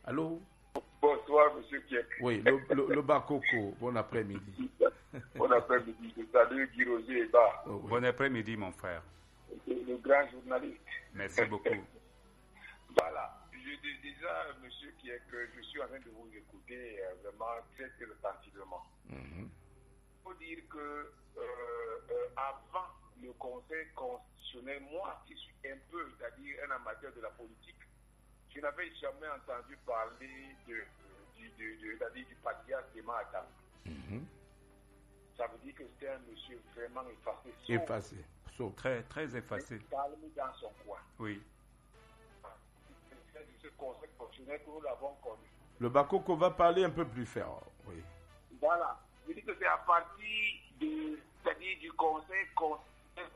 Allô? Bonsoir, monsieur Kiek. Oui, le Bakoko, bon après-midi. Bon après-midi, je salue Guy Roger Eba. Oh, oui. Bon après-midi, mon frère. Le grand journaliste. Merci beaucoup. Voilà, je dis déjà, monsieur Kiek, que je suis en train de vous écouter vraiment très, très attentivement. Il faut dire que avant le Conseil constitutionnel, moi qui suis un peu, c'est-à-dire un amateur de la politique, je n'avais jamais entendu parler du patriarche de Mahatam. Ça veut dire que c'était un monsieur vraiment effacé. Effacé. Très, très effacé. Calme dans son coin. Oui. C'est ce conseil constitutionnel que nous l'avons connu. Le Bakoko va parler un peu plus fort. Oui. Voilà. Je dis que c'est à partir c'est-à-dire du conseil constitutionnel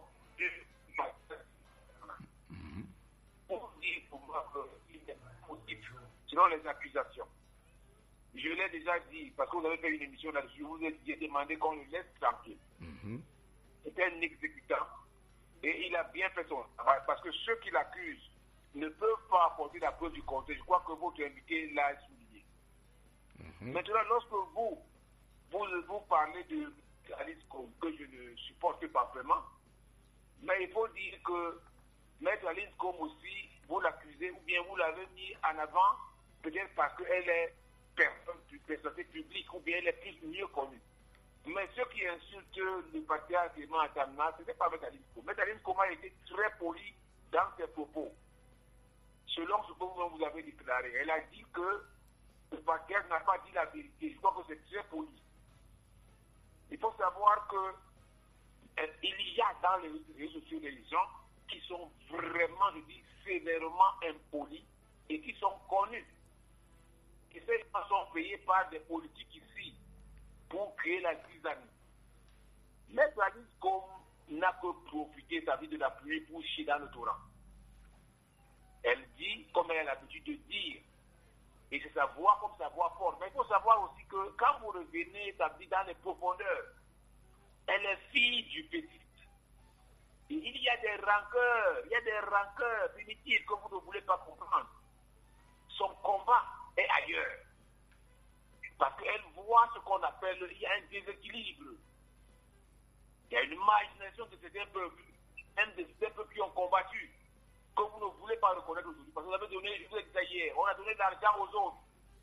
pour dire pour moi qu'il n'est pas possible, selon les accusations. Je l'ai déjà dit, parce que vous avez fait une émission là-dessus, je vous ai demandé qu'on le laisse tranquille. C'était un exécutant et il a bien fait son travail, parce que ceux qui l'accusent ne peuvent pas apporter la preuve du conseil. Je crois que votre invité l'a souligné. Maintenant, lorsque vous parlez de Alice Combes, que je ne supporte pas vraiment, mais il faut dire que Maître Alice Combes aussi, vous l'accusez ou bien vous l'avez mis en avant, peut-être parce qu'elle est personnalité publique ou bien elle est plus mieux connue. Mais ceux qui insultent le patriarche de Mahatamna, ce n'est pas Maître Alice Combes. Maître Alice Combes a été très poli dans ses propos. Selon ce que vous avez déclaré, elle a dit que le patriarche n'a pas dit la vérité. Je crois que c'est très poli. Il faut savoir qu'il y a dans les réseaux sociaux des gens qui sont vraiment, je dis, sévèrement impolis et qui sont connus. Et ces gens sont payés par des politiques ici pour créer la zizanie. Maître Alice Combes n'a que profité sa vie de la pluie pour chier dans le torrent. Elle dit, comme elle a l'habitude de dire, et c'est sa voix comme sa voix forte. Mais il faut savoir aussi que quand vous revenez sa vie dans les profondeurs, elle est fille du petit. Et il y a des rancœurs primitives que vous ne voulez pas comprendre. Son combat est ailleurs. Parce qu'elle voit ce qu'on appelle, il y a un déséquilibre. Il y a une imagination de certains peuples, même des peuples qui ont combattu, que vous ne voulez pas reconnaître aujourd'hui. Parce que vous avez donné, je vous ai dit ça hier, on a donné de l'argent aux autres.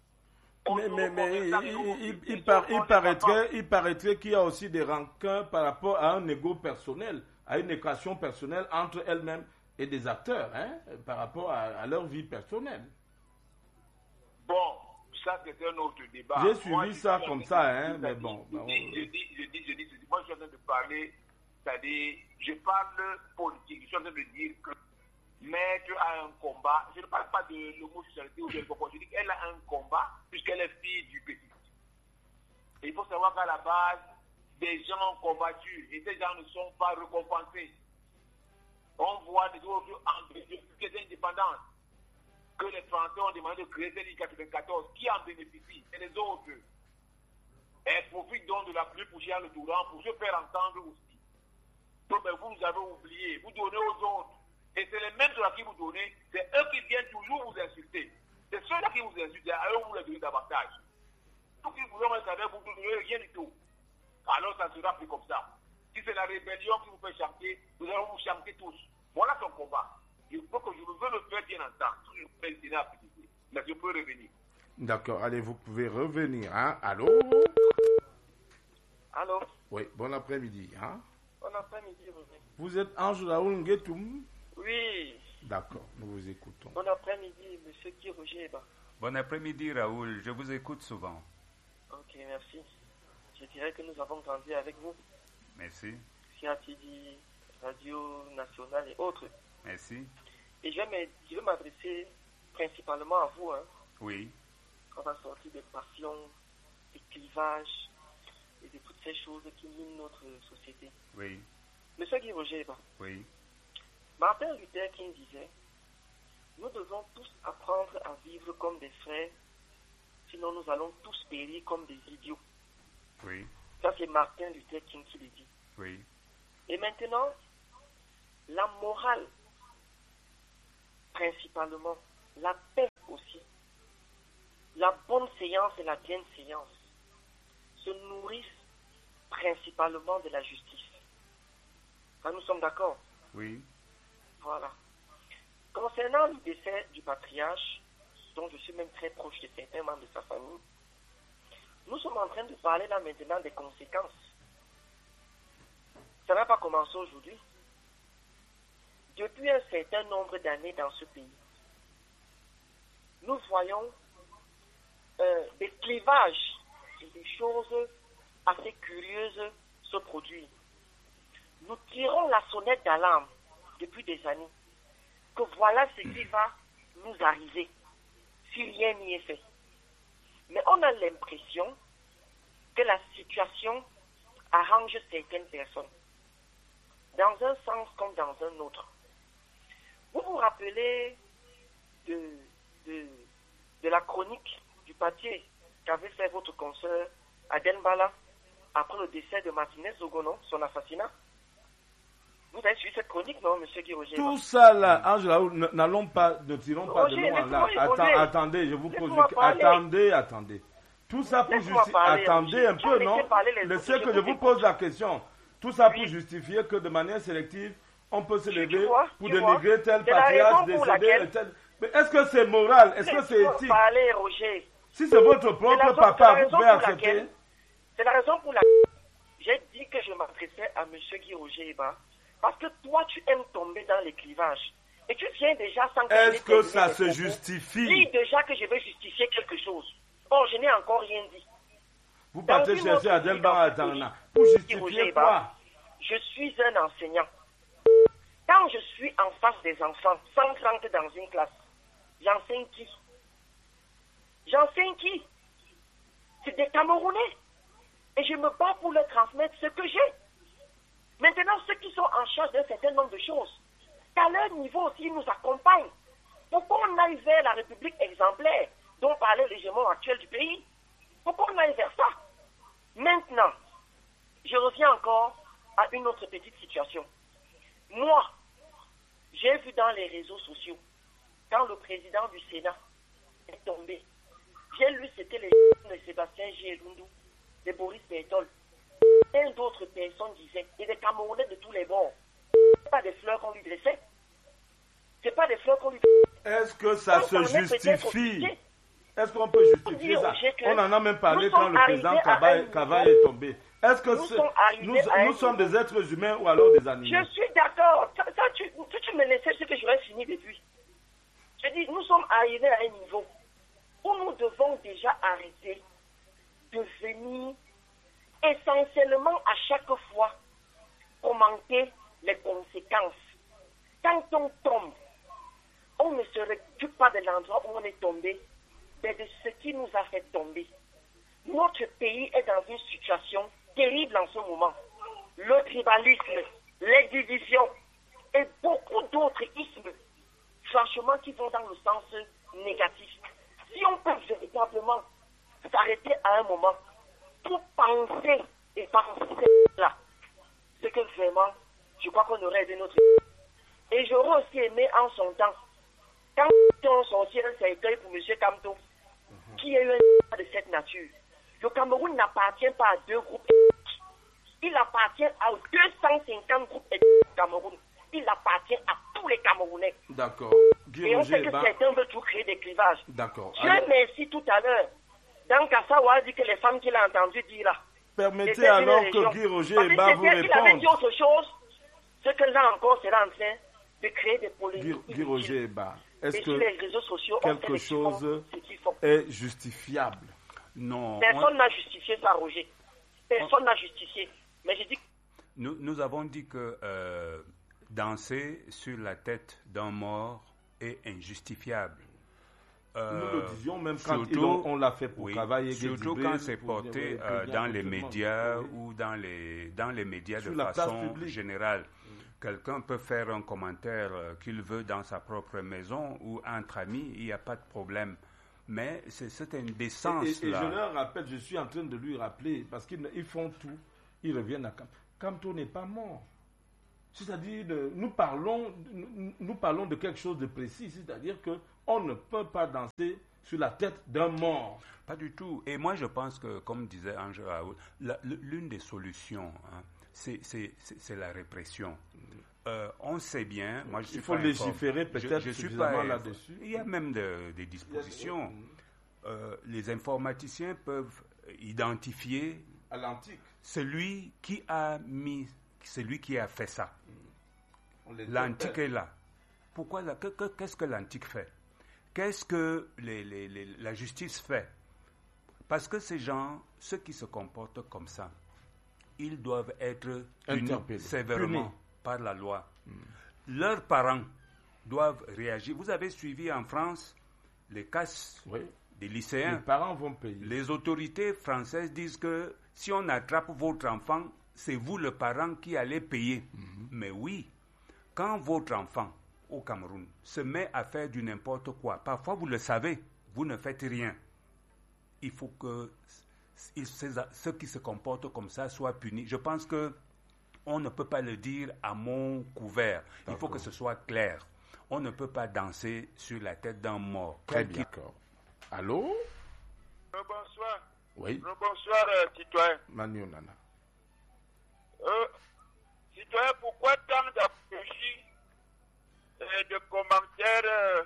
Il paraîtrait qu'il y a aussi des rancœurs par rapport à un ego personnel, à une équation personnelle entre elles-mêmes et des acteurs, par rapport à leur vie personnelle. Bon, ça c'est un autre débat. J'ai suivi ça comme ça, mais bon. Je dis, moi je suis en train de parler, c'est-à-dire, je parle politique, je suis en train de dire que Maître a un combat, je ne parle pas de l'homosexualité ou de l'homophobie, je dis qu'elle a un combat puisqu'elle est fille du petit. Et il faut savoir qu'à la base, des gens ont combattu et ces gens ne sont pas récompensés. On voit des autres indépendances que les Français ont demandé de créer en 1994. Qui en bénéficie? C'est les autres. Elles profitent donc de la pluie pour chier le torrent pour se faire entendre aussi. Donc, vous avez oublié, vous donnez aux autres. Et c'est les mêmes à qui vous donnez, c'est eux qui viennent toujours vous insulter. C'est ceux-là qui vous insultent, à eux vous les donnez davantage. Tout qui vous ont avec vous ne donnez rien du tout. Alors ça sera plus comme ça. Si c'est la rébellion qui vous fait chanter, vous allez vous chanter tous. Voilà son combat. Il faut que je veux le faire bien entendre. Je peux le à appliquer. Mais je peux revenir. D'accord, allez, vous pouvez revenir. Allô? Allô? Oui, bon après-midi. Bon après-midi, vous êtes Ange Raoul Nguetoum? Oui. D'accord, nous vous écoutons. Bon après-midi, monsieur Guy Roger Eba. Bon après-midi, Raoul. Je vous écoute souvent. Ok, merci. Je dirais que nous avons grandi avec vous. Merci. CATD, Radio Nationale et autres. Merci. Et je vais m'adresser principalement à vous. Oui. On va sortir des passions, des clivages et de toutes ces choses qui minent notre société. Oui. Monsieur Guy Roger Eba. Oui. Martin Luther King disait, nous devons tous apprendre à vivre comme des frères, sinon nous allons tous périr comme des idiots. Oui. Ça c'est Martin Luther King qui le dit. Oui. Et maintenant, la morale, principalement, la paix aussi, la bonne séance et la bienséance se nourrissent principalement de la justice. Ça, nous sommes d'accord? Oui. Voilà. Concernant le décès du patriarche, dont je suis même très proche de certains membres de sa famille, nous sommes en train de parler là maintenant des conséquences. Ça n'a pas commencé aujourd'hui. Depuis un certain nombre d'années dans ce pays, nous voyons des clivages et des choses assez curieuses se produire. Nous tirons la sonnette d'alarme depuis des années que voilà ce qui va nous arriver si rien n'y est fait. Mais on a l'impression que la situation arrange certaines personnes, dans un sens comme dans un autre. Vous vous rappelez de la chronique du papier qu'avait fait votre consoeur Aden Bala après le décès de Martinez Zogono, son assassinat? Vous avez suivi cette chronique, non, M. Guy Roger? Tout ça là, Angela, ne tirons pas de loin là. Attendez, je vous pose une question. Attendez. Tout ça pour justifier. Attendez un peu, non? Laissez que je vous pose la question. Tout ça pour justifier que de manière sélective, on peut se lever pour dénigrer tel patriarche décédé. Mais est-ce que c'est moral? Est-ce que c'est éthique? Roger. Si c'est votre propre papa, vous pouvez accepter. C'est la raison pour laquelle j'ai dit que je m'adressais à M. Guy Roger Eba. Parce que toi, tu aimes tomber dans les clivages. Et tu viens déjà sans... Est-ce que ça se justifie? Dis déjà que je vais justifier quelque chose. Or, je n'ai encore rien dit. Vous partez chercher Adelbar Atana. Pour justifier quoi? Je suis un enseignant. Quand je suis en face des enfants, sans rentrer dans une classe, j'enseigne qui? J'enseigne qui? C'est des Camerounais. Et je me bats pour leur transmettre ce que j'ai. Maintenant, ceux qui sont en charge d'un certain nombre de choses, qu'à leur niveau aussi, ils nous accompagnent. Pourquoi on aille vers la République exemplaire dont parlait l'hégémon actuel du pays? Pourquoi on aille vers ça? Maintenant, je reviens encore à une autre petite situation. Moi, j'ai vu dans les réseaux sociaux, quand le président du Sénat est tombé, j'ai lu c'était les de Sébastien Gielundu, de Boris Bertol. Et d'autres personnes disaient, et des Camerounais de tous les bords, c'est pas des fleurs qu'on lui dressait. C'est pas des fleurs qu'on lui dressait. Est-ce que ça se justifie? Est-ce qu'on peut justifier ça? On en a même parlé quand le président Kaba est tombé. Est-ce que nous sommes des êtres humains ou alors des animaux? Je suis d'accord. Tu me laissais ce que j'aurais fini depuis. Je dis, nous sommes arrivés à un niveau où nous devons déjà arrêter de venir essentiellement à chaque fois commenter les conséquences. Quand on tombe, on ne se récupère pas de l'endroit où on est tombé, mais de ce qui nous a fait tomber. Notre pays est dans une situation terrible en ce moment. Le tribalisme, les divisions et beaucoup d'autres ismes, franchement, qui vont dans le sens négatif. Si on peut véritablement s'arrêter à un moment pour penser et penser là, c'est que vraiment, je crois qu'on aurait aidé notre pays. Et j'aurais aussi aimé en son temps, quand on sortit un cercueil pour M. Kamto, qui a eu un de cette nature. Le Cameroun n'appartient pas à deux groupes ethniques. Il appartient à 250 groupes ethniques du Cameroun. Il appartient à tous les Camerounais. D'accord. Et on sait que certains veulent tout créer des clivages. D'accord. Dieu merci tout à l'heure. Dans Kassawa, a dit que les femmes qu'il a entendues dire là. Permettez alors que Guy Roger Eba vous réponde. Il avait dit autre chose, ce que là encore sera en train de créer des polémiques. Guy Roger Eba, est-ce que les réseaux sociaux quelque chose est justifiable? Non. Personne n'a justifié ça, Roger. Personne n'a justifié. Mais j'ai dit... Nous avons dit que danser sur la tête d'un mort est injustifiable. Nous le disions même quand on l'a fait pour travailler. Surtout quand c'est porté dans les médias ou dans les médias de façon générale. Quelqu'un peut faire un commentaire qu'il veut dans sa propre maison ou entre amis, il n'y a pas de problème. Mais c'est cette indécence-là. Et je leur rappelle, je suis en train de lui rappeler, parce qu'ils font tout, ils reviennent à Kamto. Kamto n'est pas mort. C'est-à-dire, nous parlons de quelque chose de précis, c'est-à-dire que On ne peut pas danser sur la tête d'un mort. Pas du tout. Et moi, je pense que, comme disait Angel Raoult, l'une des solutions, hein, c'est la répression. On sait bien, moi je suis il faut légiférer peut-être suffisamment là-dessus. Il y a même des dispositions. Les informaticiens peuvent identifier à l'antique celui qui a fait ça. L'antique est là. Pourquoi qu'est-ce que l'antique fait? Qu'est-ce que la justice fait? Parce que ces gens, ceux qui se comportent comme ça, ils doivent être punis sévèrement par la loi. Leurs parents doivent réagir. Vous avez suivi en France les cas des lycéens. Les parents vont payer. Les autorités françaises disent que si on attrape votre enfant, c'est vous le parent qui allez payer. Mais oui, quand votre enfant au Cameroun se met à faire du n'importe quoi, parfois vous le savez, vous ne faites rien. Il faut que ceux qui se comportent comme ça soient punis. Je pense que on ne peut pas le dire à mon couvert. Il faut que ce soit clair. On ne peut pas danser sur la tête d'un mort. Très bien. Allô? Bonsoir. Oui. Bonsoir, citoyen. Manu Nana. Citoyen, pourquoi tant d'apologies de commentaires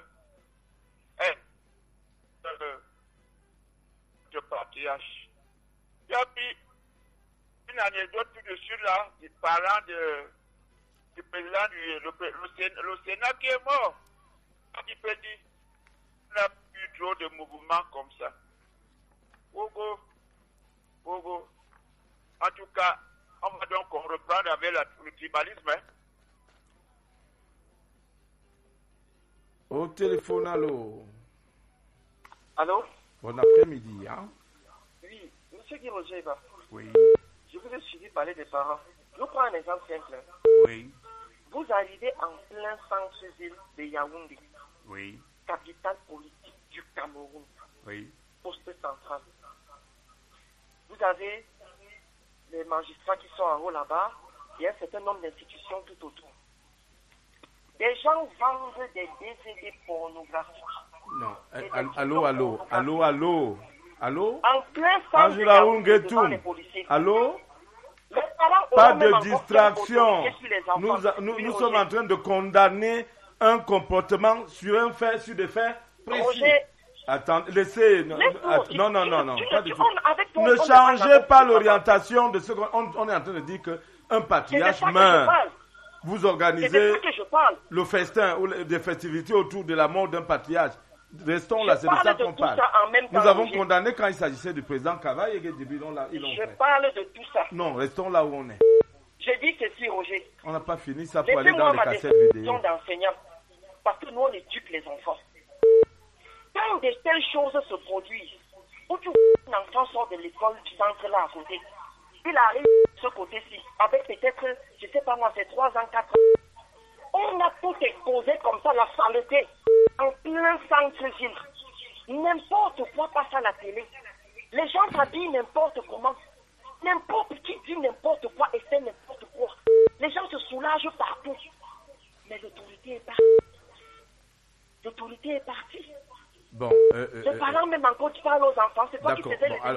de patriarche? Il y a une anecdote tout de suite là, du parent du président le Sénat qui est mort. Il peut dire on n'a plus trop de mouvements comme ça. Ogo. En tout cas, on va donc reprendre avec le tribalisme. Hein. Au téléphone, allô. Allô? Bon après-midi, hein? Oui, monsieur Guy Roger, oui. Je vous ai suivi parler des parents. Je vous prends un exemple simple. Oui. Vous arrivez en plein centre-ville de Yaoundé. Oui. Capitale politique du Cameroun. Oui. Poste central. Vous avez les magistrats qui sont en haut là-bas. Il y a un certain nombre d'institutions tout autour. Des gens vendent des DVD pornographiques. Non. Allô. En plein centre devant les policiers. Allô? Les parents Pas auront même de encore distraction. les enfants. Nous sommes en train de condamner un comportement sur des faits précis. Roger, attendez, laissez. Non, pas du tout. Ne changez changez pas l'orientation de ce qu'on est en train de dire qu'un patriarche meurt. Vous organisez le festin ou des festivités autour de la mort d'un patriarche. Restons là, c'est de ça qu'on parle. Nous avons condamné quand il s'agissait du président Kavaï et ils l'ont fait. Je parle de tout ça. Non, restons là où on est. Je dis ceci, Roger. On n'a pas fini ça pour aller dans les cassettes vidéo. D'enseignants, parce que nous, on éduque les enfants. Quand de telles choses se produisent, où un enfant sort de l'école du centre là à côté, il arrive de ce côté-ci, avec peut-être, je ne sais pas moi, c'est 3 ans, 4 ans. On a tout exposé comme ça, la saleté, en plein centre-ville. N'importe quoi passe à la télé. Les gens s'habillent n'importe comment. N'importe qui dit n'importe quoi et fait n'importe quoi. Les gens se soulagent partout. Mais l'autorité est partie. L'autorité est partie. Bon, les parents même encore qui parlent aux enfants, c'est toi qui faisais les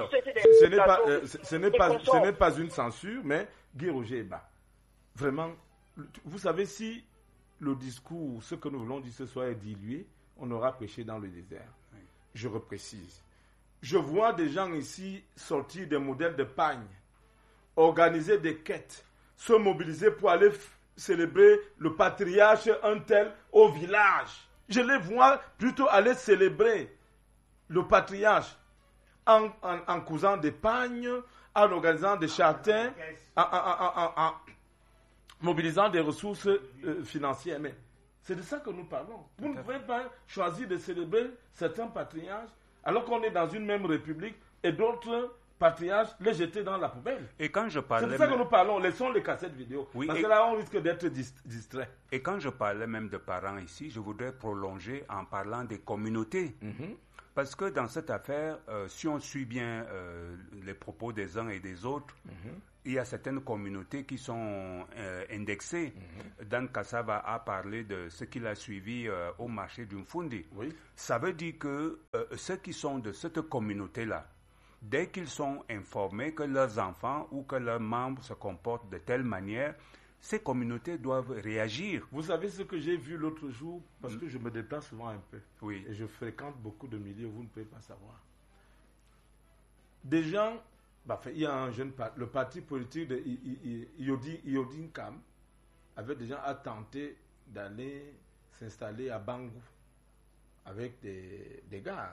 ce n'est pas une censure, mais Guy Roger Eba, vraiment, vous savez, si le discours, ce que nous voulons dire ce soir est dilué, on aura prêché dans le désert. Oui. Je reprécise. Je vois des gens ici sortir des modèles de pagne, organiser des quêtes, se mobiliser pour aller célébrer le patriarche un tel au village. Je les vois plutôt aller célébrer le patriarche en cousant des pagnes, en organisant des châtains, en mobilisant des ressources financières. Mais c'est de ça que nous parlons. Vous ne pouvez pas choisir de célébrer certains patriarches alors qu'on est dans une même république et d'autres patriarches les jeter dans la poubelle. Et quand je parlais, c'est de ça que nous parlons. Laissons les cassettes vidéo. Oui, parce que là, on risque d'être distrait. Et quand je parlais même de parents ici, je voudrais prolonger en parlant des communautés. Mm-hmm. Parce que dans cette affaire, si on suit bien les propos des uns et des autres, mm-hmm. il y a certaines communautés qui sont indexées. Dan Kassava a parlé de ce qu'il a suivi au marché d'Umfundi. Oui. Ça veut dire que ceux qui sont de cette communauté-là, dès qu'ils sont informés que leurs enfants ou que leurs membres se comportent de telle manière, ces communautés doivent réagir. Vous savez ce que j'ai vu l'autre jour, parce que je me déplace souvent un peu. Oui. Et je fréquente beaucoup de milieux, vous ne pouvez pas savoir. Des gens, il y a un jeune parti, le parti politique de Yodin Kam, avait déjà tenté d'aller s'installer à Bangou avec des gars.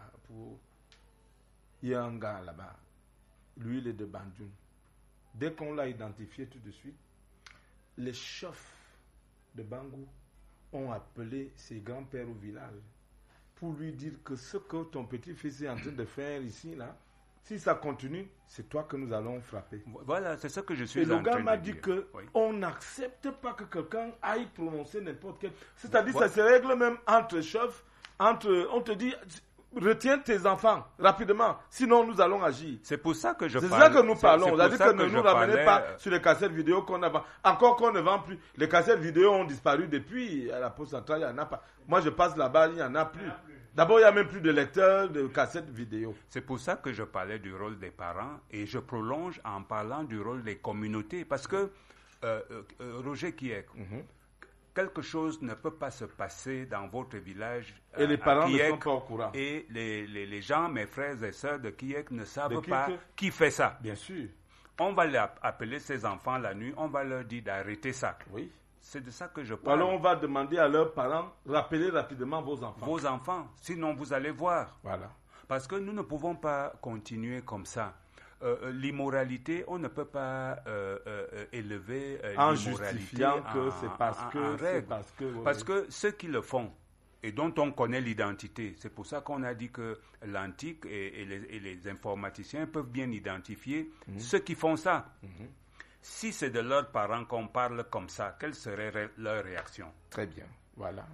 Il y a un gars là-bas, lui il est de Bandung. Dès qu'on l'a identifié tout de suite, les chefs de Bangou ont appelé ses grands-pères au village pour lui dire que ce que ton petit-fils est en train de faire ici, là, si ça continue, c'est toi que nous allons frapper. Voilà, c'est ça que je suis en train de dire. Et le gars m'a dit qu'on n'accepte pas que quelqu'un aille prononcer n'importe quel... C'est-à-dire que ça se règle même entre chefs, on te dit... Retiens tes enfants rapidement, sinon nous allons agir. C'est pour ça que je parle. C'est ça que nous parlons. C'est-à-dire que ne nous ramenez pas sur les cassettes vidéo qu'on a. Encore qu'on ne vend plus. Les cassettes vidéo ont disparu depuis. À la poste centrale, il n'y en a pas. Moi, je passe là-bas, il n'y en a plus. D'abord, il n'y a même plus de lecteurs de cassettes vidéo. C'est pour ça que je parlais du rôle des parents et je prolonge en parlant du rôle des communautés. Parce que, Roger Kiek, quelque chose ne peut pas se passer dans votre village. Et les parents ne sont pas au courant. Et les gens, mes frères et sœurs de Kiek, ne savent pas qui fait ça. Bien sûr. On va appeler ces enfants la nuit, on va leur dire d'arrêter ça. Oui. C'est de ça que je parle. Alors on va demander à leurs parents, rappelez rapidement vos enfants. Vos enfants, sinon vous allez voir. Voilà. Parce que nous ne pouvons pas continuer comme ça. L'immoralité, on ne peut pas élever en l'immoralité justifiant que c'est parce que... Parce que ceux qui le font, et dont on connaît l'identité, c'est pour ça qu'on a dit que l'antique et les informaticiens peuvent bien identifier ceux qui font ça. Si c'est de leurs parents qu'on parle comme ça, quelle serait leur réaction? Très bien, voilà.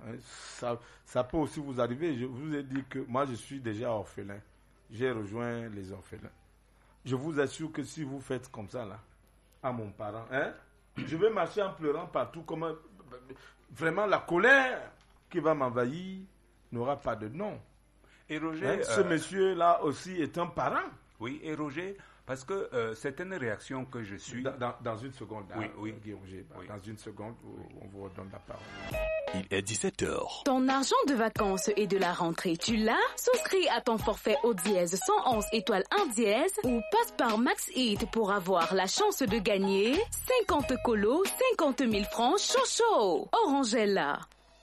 Ça peut aussi vous arriver. Je vous ai dit que moi, je suis déjà orphelin. J'ai rejoint les orphelins. Je vous assure que si vous faites comme ça, là, à mon parent, je vais marcher en pleurant partout. Vraiment, la colère qui va m'envahir n'aura pas de nom. Et Roger, ce monsieur-là aussi est un parent. Oui, et Roger, parce que c'est une réaction que je suis... Dans une seconde, oui. Guy Roger, dans une seconde, on vous redonne la parole. Il est 17h. Ton argent de vacances et de la rentrée, tu l'as? Souscris à ton forfait au dièse 111 étoiles 1 dièse ou passe par Max Eat pour avoir la chance de gagner 50 colos, 50 000 francs chaud. Orangella.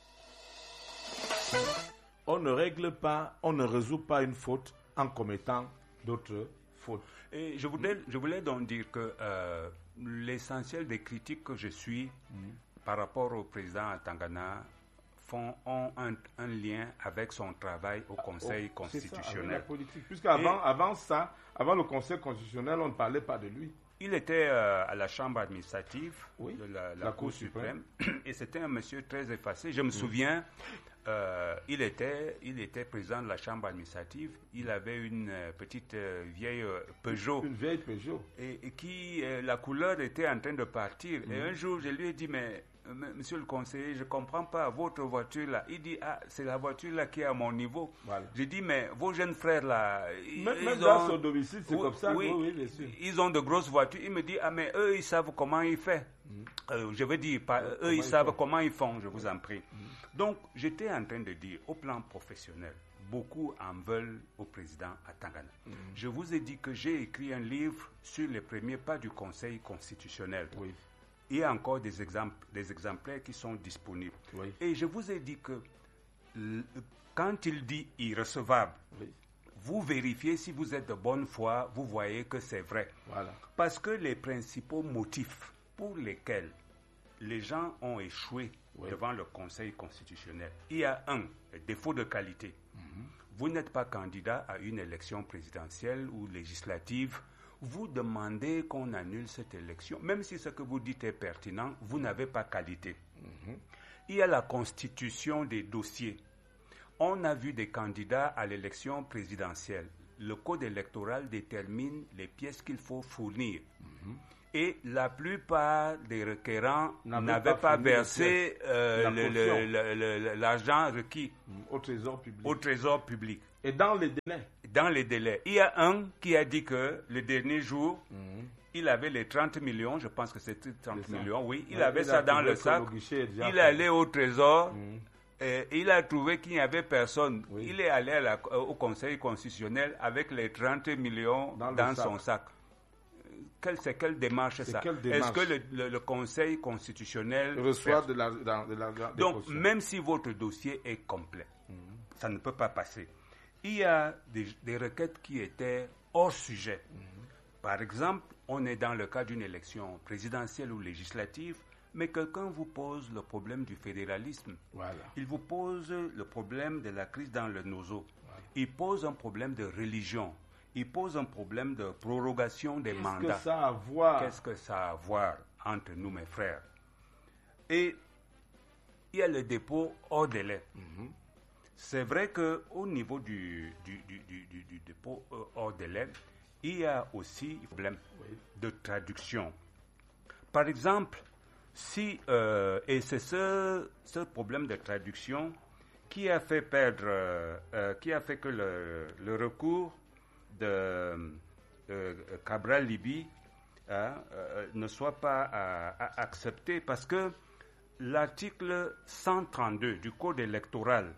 On ne règle pas, on ne résout pas une faute en commettant d'autres fautes. Et je voulais donc dire que l'essentiel des critiques que je suis par rapport au président Atangana ont un lien avec son travail au Conseil constitutionnel. Ça, la politique. Puisqu'avant avant le Conseil constitutionnel, on ne parlait pas de lui. Il était à la chambre administrative de la Cour suprême et c'était un monsieur très effacé. Je me souviens, il était président de la chambre administrative. Il avait une petite vieille Peugeot. Une vieille Peugeot. Et qui, la couleur était en train de partir. Et un jour, je lui ai dit, mais monsieur le conseiller, je ne comprends pas votre voiture là. Il dit, c'est la voiture là qui est à mon niveau. Voilà. J'ai dit, mais vos jeunes frères là, même dans son domicile, c'est comme ça. Oui, bien sûr. Ils ont de grosses voitures. Il me dit, mais eux, ils savent comment ils font. Je veux dire, eux, ils savent comment ils font, je vous en prie. Donc, j'étais en train de dire, au plan professionnel, beaucoup en veulent au président Atangana. Je vous ai dit que j'ai écrit un livre sur les premiers pas du Conseil constitutionnel. Oui. Il y a encore des exemplaires qui sont disponibles. Oui. Et je vous ai dit que quand il dit irrecevable, vous vérifiez si vous êtes de bonne foi, vous voyez que c'est vrai. Voilà. Parce que les principaux motifs pour lesquels les gens ont échoué devant le Conseil constitutionnel, il y a le défaut de qualité. Vous n'êtes pas candidat à une élection présidentielle ou législative. Vous demandez qu'on annule cette élection. Même si ce que vous dites est pertinent, vous n'avez pas qualité. Il y a la constitution des dossiers. On a vu des candidats à l'élection présidentielle. Le code électoral détermine les pièces qu'il faut fournir. Et la plupart des requérants n'avaient pas versé l'argent requis au trésor public. Et dans les délais. Dans les délais. Il y a un qui a dit que le dernier jour, il avait les 30 millions, je pense que c'était 30 millions, oui. Il avait ça dans le sac. Il est allé au trésor. Et il a trouvé qu'il n'y avait personne. Oui. Il est allé au Conseil constitutionnel avec les 30 millions dans son sac. C'est quelle démarche ça? Est-ce que le Conseil constitutionnel reçoit de l'argent? Donc, même si votre dossier est complet, ça ne peut pas passer. Il y a des requêtes qui étaient hors sujet. Par exemple, on est dans le cas d'une élection présidentielle ou législative, mais quelqu'un vous pose le problème du fédéralisme. Voilà. Il vous pose le problème de la crise dans le Nozo. Voilà. Il pose un problème de religion. Il pose un problème de prorogation des mandats. Qu'est-ce que ça a à voir entre nous, mes frères? Et il y a le dépôt hors délai. C'est vrai qu'au niveau du dépôt hors délai, il y a aussi un problème de traduction. Par exemple, et c'est ce problème de traduction qui a fait que le recours de Cabral Libye ne soit pas accepté, parce que l'article 132 du Code électoral,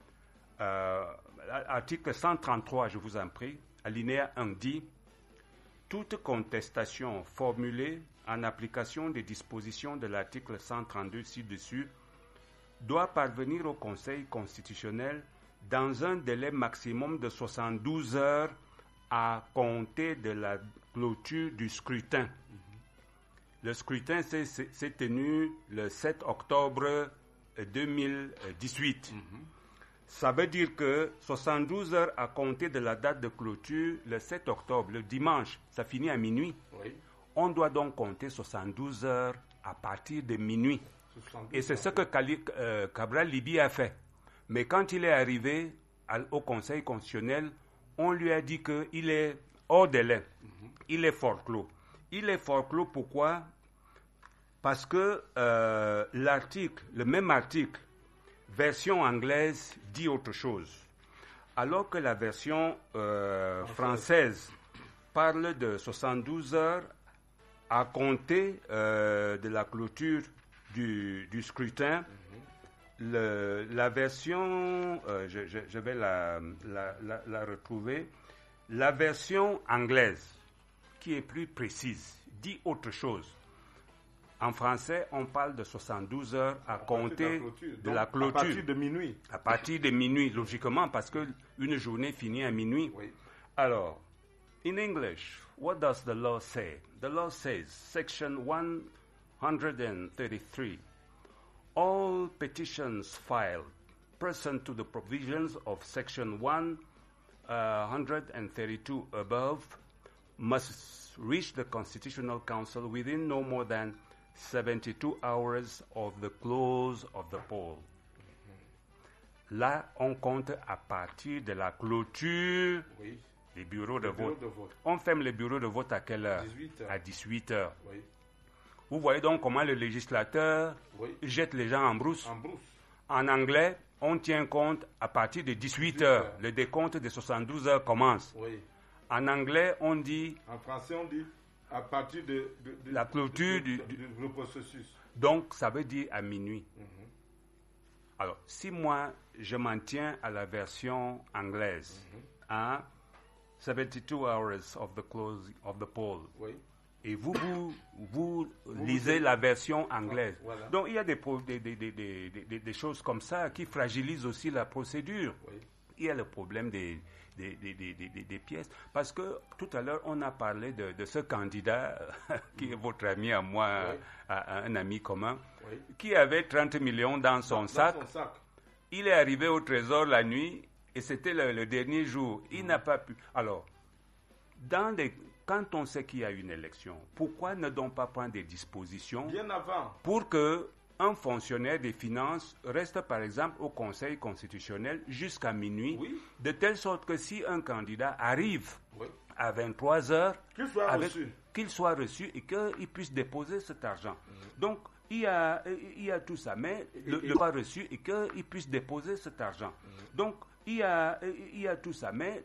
article 133, je vous en prie, alinéa 1 dit: toute contestation formulée en application des dispositions de l'article 132 ci-dessus doit parvenir au Conseil constitutionnel dans un délai maximum de 72 heures à compter de la clôture du scrutin. Le scrutin s'est tenu le 7 octobre 2018. Ça veut dire que 72 heures à compter de la date de clôture, le 7 octobre, le dimanche, ça finit à minuit. Oui. On doit donc compter 72 heures à partir de minuit. Et c'est ce que Cabral Libye a fait. Mais quand il est arrivé au Conseil constitutionnel, on lui a dit qu'il est hors délai. Il est forclos. Il est forclos pourquoi? Parce que le même article, version anglaise, dit autre chose. Alors que la version française parle de 72 heures à compter de la clôture du scrutin, la version, je vais la retrouver, la version anglaise, qui est plus précise, dit autre chose. En français, on parle de 72 heures à compter de la clôture. À partir de minuit. À partir de minuit, logiquement, parce qu'une journée finit à minuit. Oui. Alors, in English, what does the law say? The law says, section 133, all petitions filed pursuant to the provisions of section 132 above must reach the Constitutional Council within no more than 72 hours of the close of the poll. Là, on compte à partir de la clôture des bureaux de vote. On ferme les bureaux de vote à quelle heure? 18 heures. À 18 heures. Oui. Vous voyez donc comment le législateur jette les gens en brousse. En anglais, on tient compte à partir de 18 heures. Le décompte de 72 heures commence. Oui. En anglais, on dit... En français, on dit à partir de la clôture du processus. Donc, ça veut dire à minuit. Alors, si moi, je m'en tiens à la version anglaise, 72 hours of the close of the poll, et vous lisez la version anglaise. Voilà. Donc, il y a des choses comme ça qui fragilisent aussi la procédure. Il y a le problème des pièces. Parce que tout à l'heure, on a parlé de ce candidat qui est votre ami à moi, à un ami commun, qui avait 30 millions dans son sac. Il est arrivé au trésor la nuit et c'était le dernier jour. Il n'a pas pu. Alors, quand on sait qu'il y a une élection, pourquoi ne donc pas prendre des dispositions bien avant pour que un fonctionnaire des finances reste, par exemple, au Conseil constitutionnel jusqu'à minuit, de telle sorte que si un candidat arrive à 23 heures, qu'il soit reçu et qu'il puisse déposer cet argent. Donc, il y a tout ça, mais le soit reçu et qu'il puisse déposer cet argent. Donc, il y a tout ça, mais